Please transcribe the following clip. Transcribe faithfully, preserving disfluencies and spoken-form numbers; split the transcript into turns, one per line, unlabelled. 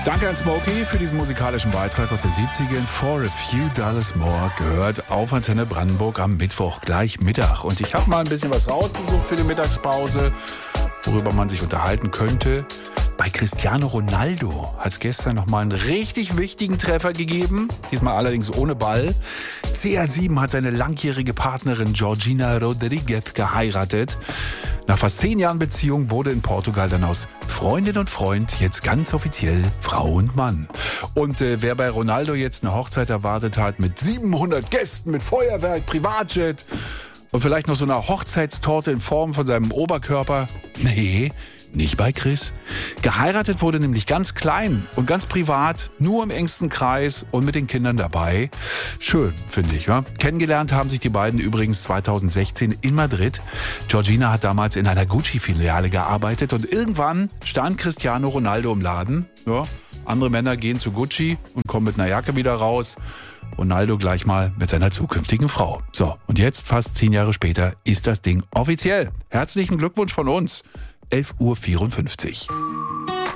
Danke an Smokey für diesen musikalischen Beitrag aus den siebzigern. For a Few Dollars More gehört auf Antenne Brandenburg am Mittwoch gleich Mittag. Und ich habe mal ein bisschen was rausgesucht für die Mittagspause, worüber man sich unterhalten könnte. Bei Cristiano Ronaldo hat es gestern nochmal einen richtig wichtigen Treffer gegeben, diesmal allerdings ohne Ball. C R sieben hat seine langjährige Partnerin Georgina Rodriguez geheiratet. Nach fast zehn Jahren Beziehung wurde in Portugal dann aus Freundin und Freund jetzt ganz offiziell Frau und Mann. Und äh, wer bei Ronaldo jetzt eine Hochzeit erwartet hat mit siebenhundert Gästen, mit Feuerwerk, Privatjet und vielleicht noch so einer Hochzeitstorte in Form von seinem Oberkörper, nee, nicht bei Chris. Geheiratet wurde nämlich ganz klein und ganz privat, nur im engsten Kreis und mit den Kindern dabei. Schön, finde ich. Ja? Kennengelernt haben sich die beiden übrigens zweitausendsechzehn in Madrid. Georgina hat damals in einer Gucci-Filiale gearbeitet und irgendwann stand Cristiano Ronaldo im Laden. Ja, andere Männer gehen zu Gucci und kommen mit einer Jacke wieder raus. Ronaldo gleich mal mit seiner zukünftigen Frau. So, und jetzt, fast zehn Jahre später, ist das Ding offiziell. Herzlichen Glückwunsch von uns. elf Uhr vierundfünfzig.